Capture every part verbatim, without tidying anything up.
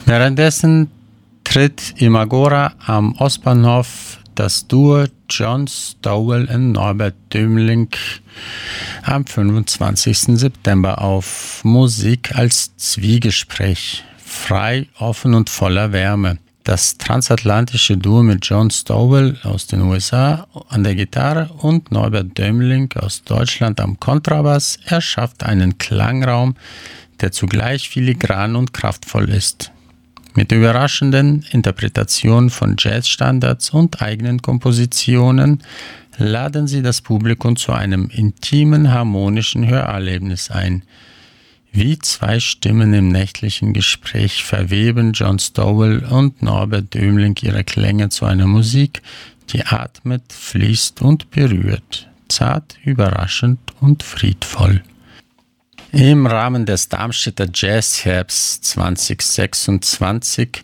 Währenddessen tritt im Agora am Ostbahnhof das Duo John Stowell und Norbert Dömling am fünfundzwanzigsten September auf. Musik als Zwiegespräch, frei, offen und voller Wärme. Das transatlantische Duo mit John Stowell aus den U S A an der Gitarre und Norbert Dömling aus Deutschland am Kontrabass erschafft einen Klangraum, der zugleich filigran und kraftvoll ist. Mit überraschenden Interpretationen von Jazzstandards und eigenen Kompositionen laden sie das Publikum zu einem intimen, harmonischen Hörerlebnis ein. Wie zwei Stimmen im nächtlichen Gespräch verweben John Stowell und Norbert Dömling ihre Klänge zu einer Musik, die atmet, fließt und berührt, zart, überraschend und friedvoll. Im Rahmen des Darmstädter Jazzherbst zweitausendsechsundzwanzig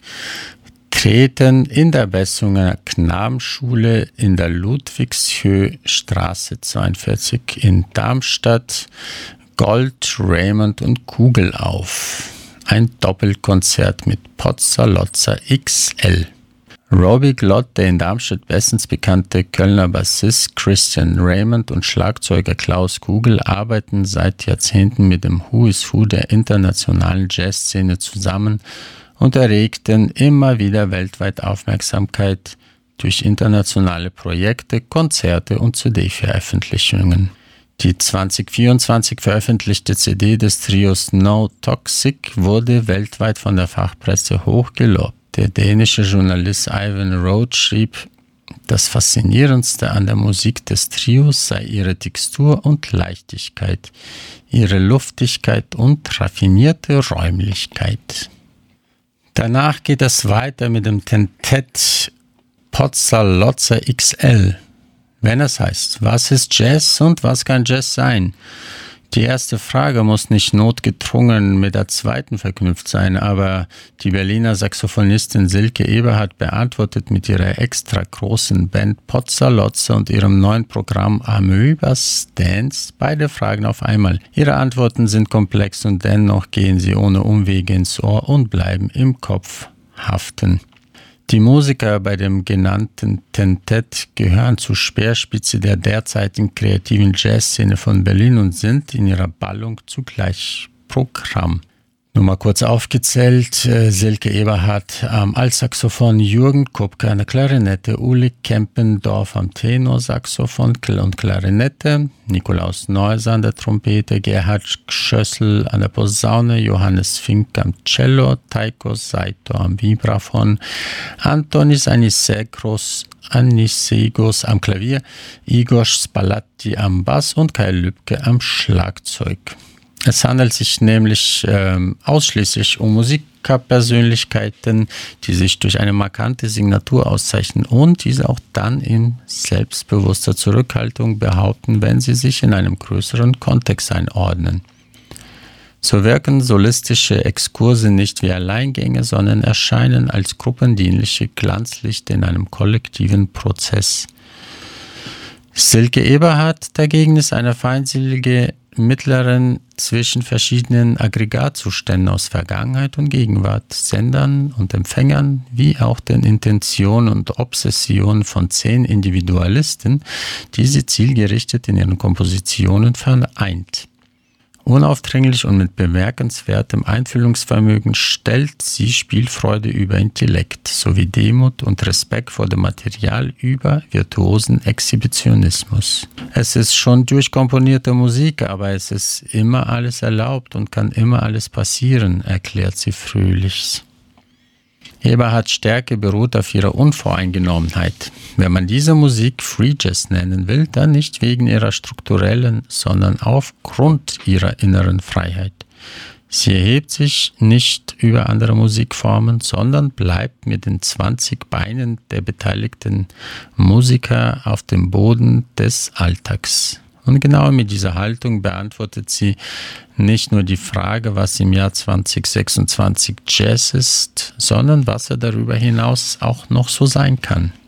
treten in der Bessunger Knabenschule in der Ludwigshöhe-Straße zweiundvierzig in Darmstadt Gold, Raymond und Kugel auf. Ein Doppelkonzert mit Pozzalozza X L. Robbie Glott, der in Darmstadt bestens bekannte Kölner Bassist Christian Raymond und Schlagzeuger Klaus Kugel arbeiten seit Jahrzehnten mit dem Who is Who der internationalen Jazzszene zusammen und erregten immer wieder weltweit Aufmerksamkeit durch internationale Projekte, Konzerte und C D-Veröffentlichungen. Die zweitausendvierundzwanzig veröffentlichte C D des Trios No Toxic wurde weltweit von der Fachpresse hoch gelobt. Der dänische Journalist Ivan Roth schrieb, das Faszinierendste an der Musik des Trios sei ihre Textur und Leichtigkeit, ihre Luftigkeit und raffinierte Räumlichkeit. Danach geht es weiter mit dem Tentett Pozzalozza X L. Wenn es heißt, was ist Jazz und was kann Jazz sein? Die erste Frage muss nicht notgedrungen mit der zweiten verknüpft sein, aber die Berliner Saxophonistin Silke Eberhardt beantwortet mit ihrer extra großen Band Pozzalozza und ihrem neuen Programm Amöbas Dance beide Fragen auf einmal. Ihre Antworten sind komplex und dennoch gehen sie ohne Umwege ins Ohr und bleiben im Kopf haften. Die Musiker bei dem genannten Tentett gehören zur Speerspitze der derzeitigen kreativen Jazzszene von Berlin und sind in ihrer Ballung zugleich Programm. Nur mal kurz aufgezählt, äh, Silke Eberhardt am Altsaxophon, Jürgen Kupke an der Klarinette, Uli Kempendorf am Tenorsaxophon und Klarinette, Nikolaus Neuser an der Trompete, Gerhard Schössl an der Posaune, Johannes Fink am Cello, Taiko Saito am Vibraphon, Antonis Anisegros, Anisegos am Klavier, Igor Spalatti am Bass und Kai Lübke am Schlagzeug. Es handelt sich nämlich ähm, ausschließlich um Musikerpersönlichkeiten, die sich durch eine markante Signatur auszeichnen und diese auch dann in selbstbewusster Zurückhaltung behaupten, wenn sie sich in einem größeren Kontext einordnen. So wirken solistische Exkurse nicht wie Alleingänge, sondern erscheinen als gruppendienliche Glanzlichter in einem kollektiven Prozess. Silke Eberhardt dagegen ist eine feindselige mittleren zwischen verschiedenen Aggregatzuständen aus Vergangenheit und Gegenwart, Sendern und Empfängern, wie auch den Intentionen und Obsessionen von zehn Individualisten, die sie zielgerichtet in ihren Kompositionen vereint. Unaufdringlich und mit bemerkenswertem Einfühlungsvermögen stellt sie Spielfreude über Intellekt sowie Demut und Respekt vor dem Material über virtuosen Exhibitionismus. Es ist schon durchkomponierte Musik, aber es ist immer alles erlaubt und kann immer alles passieren, erklärt sie fröhlich. Eberhardts Stärke beruht auf ihrer Unvoreingenommenheit. Wenn man diese Musik Free Jazz nennen will, dann nicht wegen ihrer strukturellen, sondern aufgrund ihrer inneren Freiheit. Sie erhebt sich nicht über andere Musikformen, sondern bleibt mit den zwanzig Beinen der beteiligten Musiker auf dem Boden des Alltags. Und genau mit dieser Haltung beantwortet sie nicht nur die Frage, was im Jahr zweitausendsechsundzwanzig Jazz ist, sondern was er darüber hinaus auch noch so sein kann.